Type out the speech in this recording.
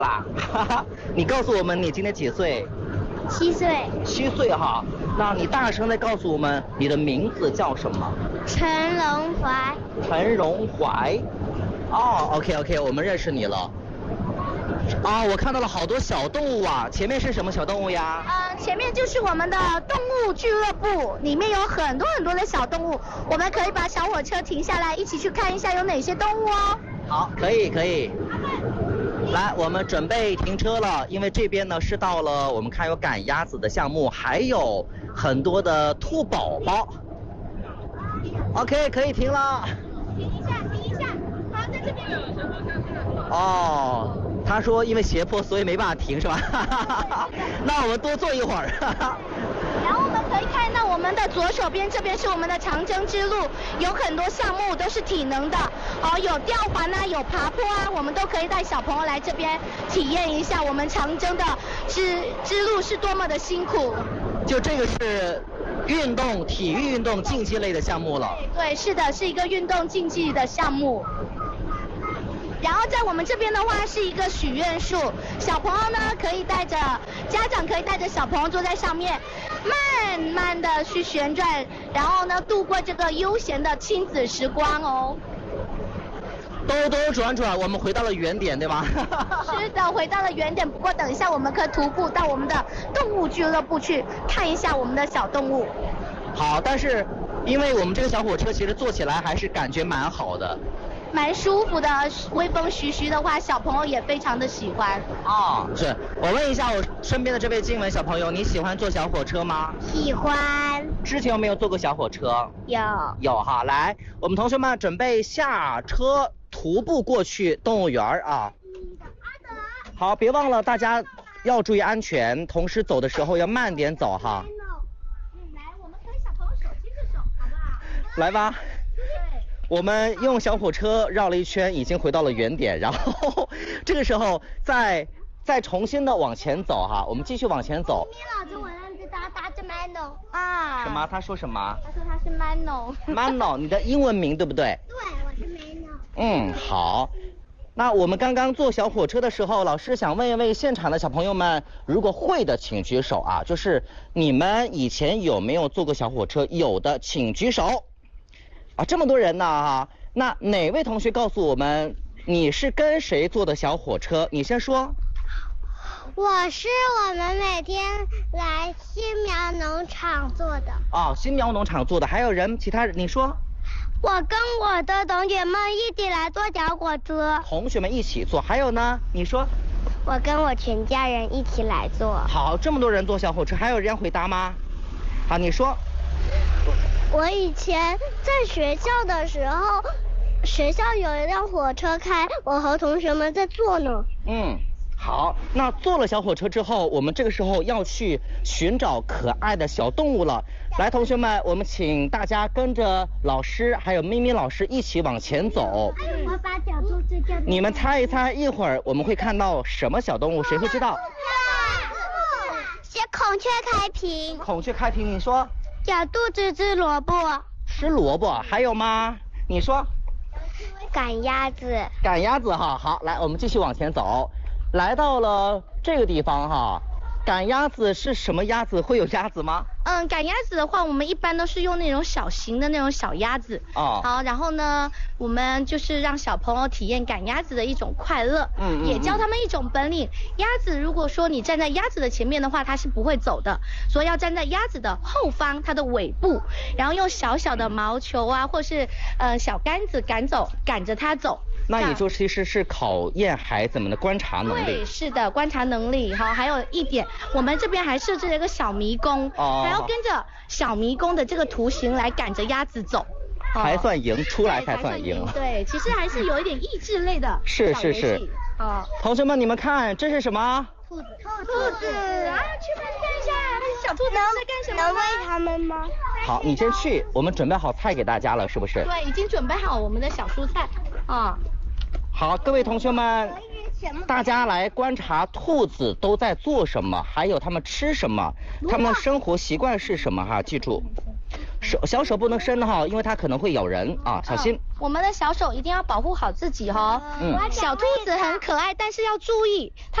啦，哈哈，你告诉我们你今年几岁 ？7岁。 7岁哈，那你大声的告诉我们你的名字叫什么？ 陈荣怀。 陈荣怀。哦 ，OK， 我们认识你了。啊，我看到了好多小动物啊，前面是什么小动物呀？ 前面就是我们的动物俱乐部，里面有很多的小动物，我们可以把小火车停下来，一起去看一下有哪些动物哦。 好，可以。来，我们准备停车了，因为这边呢是到了我们看有赶鸭子的项目，还有很多的兔宝宝。OK， 可以停了。 停一下，好，在这边。 哦，他说因为斜坡所以没办法停是吧？那我们多坐一会儿。 然后我们可以看到我们的左手边，这边是我们的长征之路，有很多项目都是体能的，有吊环啊，有爬坡啊，我们都可以带小朋友来这边体验一下我们长征的之路是多么的辛苦。 就这个是体育运动竞技类的项目了。 对，是的，是一个运动竞技的项目。然后在我们这边的话是一个许愿树，小朋友呢家长可以带着小朋友坐在上面，慢慢的去旋转，然后呢度过这个悠闲的亲子时光哦。 兜兜转转，我们回到了原点，对吗？ 是的，回到了原点。不过等一下我们可以徒步到我们的动物俱乐部去看一下我们的小动物。 好，但是因为我们这个小火车其实坐起来还是感觉蛮好的。 蛮舒服的，微风徐徐的话，小朋友也非常的喜欢。 是我问一下我身边的这位静雯小朋友，你喜欢坐小火车吗？ 喜欢。 之前有没有坐过小火车？有哈，来，我们同学们准备下车徒步过去动物园啊。好，别忘了大家要注意安全，同时走的时候要慢点走哈。 来，我们跟小朋友手牵着手，好不好？ 来吧。我们用小火车绕了一圈，已经回到了原点，然后这个时候再重新的往前走哈，我们继续往前走。 老师，我认识他是 Mano 啊。 什么？他说什么？ 他说他是 Mano。你的英文名对不对？ 对，我是 Mano。 好。那我们刚刚坐小火车的时候，老师想问一问现场的小朋友们，如果会的请举手啊，就是你们以前有没有坐过小火车？有的请举手。这么多人呢哈，那哪位同学告诉我们你是跟谁坐的小火车？你先说。 我是我们每天来新苗农场坐的。 新苗农场坐的，还有其他人你说。 我跟我的同学们一起来坐小火车。 同学们一起坐，还有呢？你说。 我跟我全家人一起来坐。 好，这么多人坐小火车，还有人回答吗？好，你说。 我以前在学校的时候，学校有一辆火车开，我和同学们在坐呢。 好，那坐了小火车之后，我们这个时候要去寻找可爱的小动物了。来，同学们，我们请大家跟着老师还有咪咪老师一起往前走。 我把小兔子叫。 你们猜一猜，一会儿我们会看到什么小动物？谁会知道？ 孔雀开屏。 孔雀开屏，你说。 小肚子吃萝卜。 吃萝卜，还有吗？你说。 赶鸭子。 赶鸭子哈，好，来，我们继续往前走，来到了这个地方哈。赶鸭子是什么鸭子？会有鸭子吗？ 赶鸭子的话，我们一般都是用那种小型的那种小鸭子。好，然后呢，我们就是让小朋友体验赶鸭子的一种快乐，也教他们一种本领。鸭子如果说你站在鸭子的前面的话，它是不会走的，所以要站在鸭子的后方，它的尾部，然后用小小的毛球啊，或是小杆子赶着它走。 那也就其实是考验孩子们的观察能力。 对，是的，观察能力。好，还有一点，我们这边还设置了一个小迷宫，还要跟着小迷宫的这个图形来赶着鸭子走， 才算赢，出来才算赢。 对，其实还是有一点益智类的。 是。同学们，你们看这是什么？ 兔子啊，去看一下，那小兔子在干什么？能喂它们吗？ 好，你先去，我们准备好菜给大家了，是不是？ 对，已经准备好我们的小蔬菜啊。 好，各位同学们，大家来观察兔子都在做什么，还有它们吃什么，它们的生活习惯是什么哈？记住， 小手不能伸哈，因为它可能会咬人啊，小心。 我们的小手一定要保护好自己哦。小兔子很可爱，但是要注意。